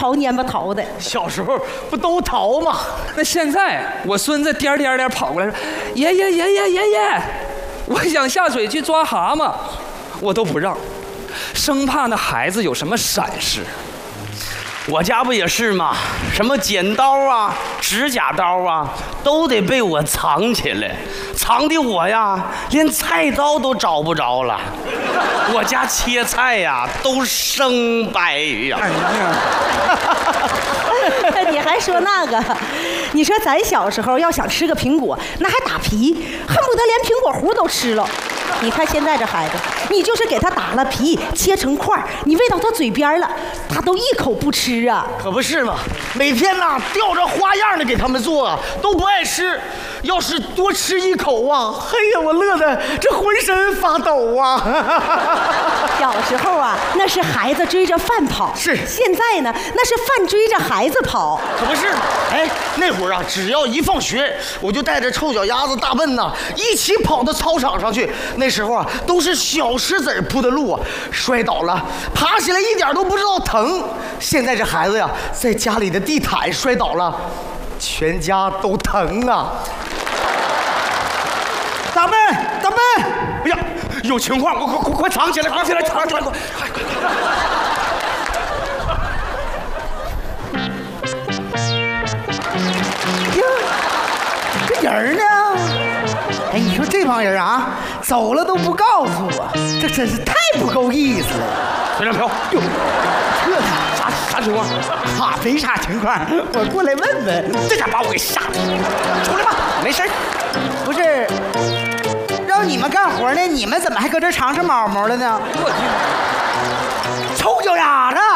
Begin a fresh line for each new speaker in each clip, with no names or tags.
淘蔫巴淘的。
小时候不都淘吗？
那现在我孙子颠颠颠跑过来说：“爷爷，我想下水去抓蛤蟆。”我都不让，生怕那孩子有什么闪失。
我家不也是吗？什么剪刀啊、指甲刀啊，都得被我藏起来，藏的我呀，连菜刀都找不着了。我家切菜呀，都生掰呀。
你还说那个？你说咱小时候要想吃个苹果，那还打皮，恨不得连苹果核都吃了。你看现在这孩子，你就是给他打了皮，切成块，你喂到他嘴边了，他都一口不吃啊。
可不是嘛，每天呐吊着花样的给他们做啊，都不爱吃。要是多吃一口啊，嘿呀，我乐得这浑身发抖啊！
小时候啊，那是孩子追着饭跑，
是
现在呢，那是饭追着孩子跑。
可不是嘛，哎，那会儿啊，只要一放学，我就带着臭脚丫子大笨呐，一起跑到操场上去。那时候啊，都是小石子铺的路啊，摔倒了，爬起来一点都不知道疼。现在这孩子呀，在家里的地毯摔倒了，全家都疼啊！大妹，哎呀，有情况，快藏起来，藏起来，快！
哟，这人呢？哎，你说这帮人啊，走了都不告诉我，这真是太不够意思了。
随便飘，
哟，这
啥情况？
哈，没啥情况，我过来问问。
这家把我给吓的，出来吧，没事。
不是，让你们干活呢，你们怎么还搁这尝试毛毛了呢？臭脚丫子，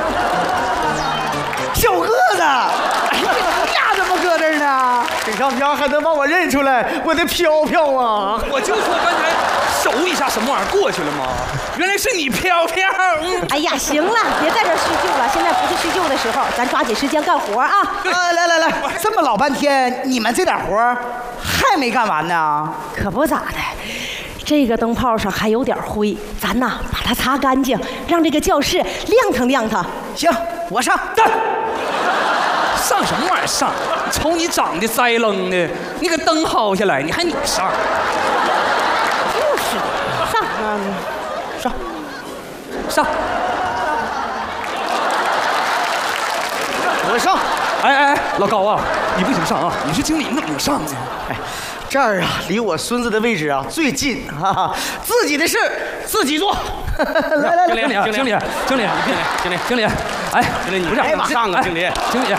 小个子，哎呀，呀怎么搁这儿呢？
这张飘还能把我认出来，我的飘飘啊！
我就说刚才手一下什么玩意儿过去了吗？原来是你飘飘。
哎呀，行了，别在这叙旧了，现在不是叙旧的时候，咱抓紧时间干活啊！
来，这么老半天，你们这点活还没干完呢？
可不咋的，这个灯泡上还有点灰，咱呐把它擦干净，让这个教室亮堂亮堂。
行，我上。
上什么玩意儿上？瞅你长得栽楞的，你给灯薅下来，你还你上？
就是上。
我上。
哎，老高啊，你不行上啊，你是经理，你怎么上呢？
哎，这儿啊，离我孙子的位置啊最近，哈哈，自己的事自己做。
来，
经理，哎，经理，你不是
马上啊，经理，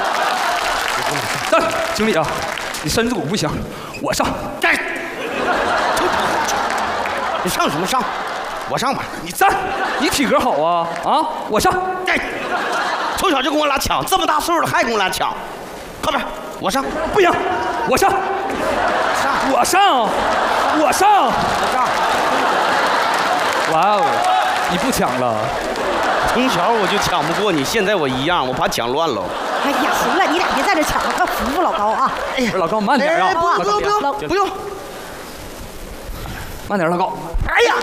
站，经理啊，你身子骨不行，我上。
站。你上什么上？我上吧。
你站，你体格好啊啊！我上。
站。从小就跟我俩抢，这么大岁数了还跟我俩抢，靠边，我上。
不行，我上。我上。哇哦，你不抢了？
从小我就抢不过你，现在我一样，我怕抢乱了。
哎呀，行了，你俩别在这抢了，快扶扶老高啊！
哎呀，老高慢点啊！
不用，
慢点，老高。
哎呀！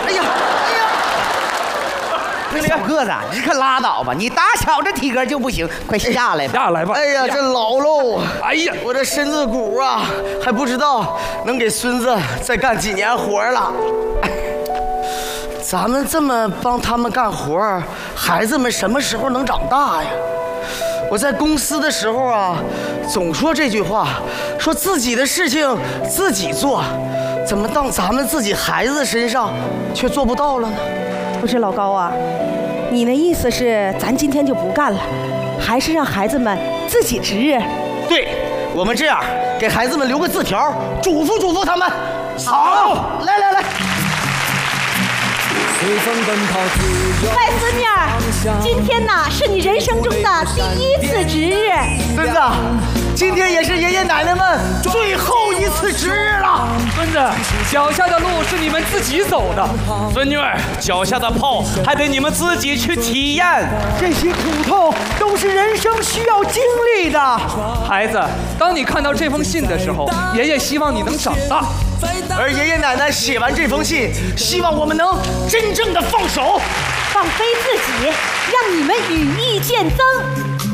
小个子，你可拉倒吧！你打小这体格就不行，快下来吧。
下来吧。
哎呀，这老喽！
哎呀，
我这身子骨啊，还不知道能给孙子再干几年活了。咱们这么帮他们干活，孩子们什么时候能长大呀？我在公司的时候啊，总说这句话，说自己的事情自己做，怎么到咱们自己孩子身上却做不到了呢？
不是老高啊，你的意思是咱今天就不干了，还是让孩子们自己值日？
对，我们这样给孩子们留个字条，嘱咐他们。好，来。
外孙女儿，今天呐是你人生中的第一次值日。
孙子，今天也是爷爷奶奶们最后一次值日了。
孙子，脚下的路是你们自己走的。
孙女儿，脚下的炮还得你们自己去体验。
这些苦痛都是人生需要经历的。
孩子，当你看到这封信的时候，爷爷希望你能长大。
而爷爷奶奶写完这封信，希望我们能真正的放手，
放飞自己，让你们羽翼渐增。